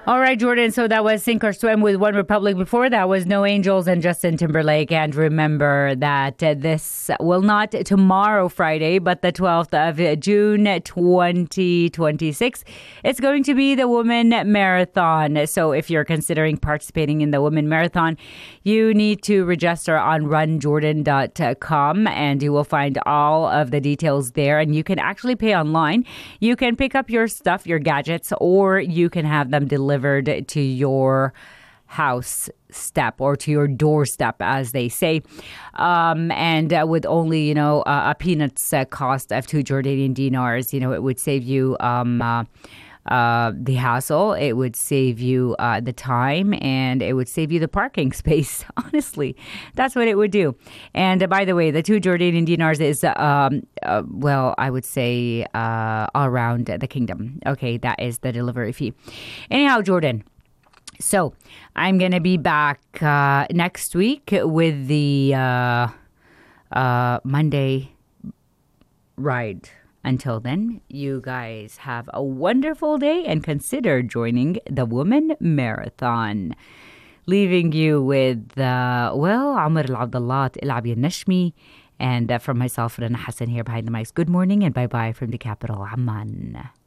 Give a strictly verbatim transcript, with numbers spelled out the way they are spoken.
All right, Jordan. So that was Sink or Swim with One Republic. Before that was No Angels and Justin Timberlake. And remember that uh, this will not tomorrow, Friday, but the twelfth of June, twenty twenty-six. It's going to be the Women Marathon. So if you're considering participating in the Women Marathon, you need to register on run jordan dot com and you will find all of the details there. And you can actually pay online. You can pick up your stuff, your gadgets, or you can have them delivered to your house step or to your doorstep, as they say. Um, and uh, with only, you know, uh, a peanuts uh, cost of two Jordanian dinars, you know, it would save you um, uh, uh, the hassle. It would save you uh, the time, and it would save you the parking space. Honestly, that's what it would do. And uh, by the way, the two Jordanian dinars is, um, uh, well, I would say uh, all around the kingdom. Okay, that is the delivery fee. Anyhow, Jordan. So I'm going to be back uh, next week with the uh, uh, Monday ride. Until then, you guys have a wonderful day and consider joining the Women Marathon. Leaving you with, uh, well, Amr Al-Abdallah, Ilabi Nashmi, and uh, from myself, Rana Hassan here behind the mics. Good morning and bye-bye from the capital, Amman.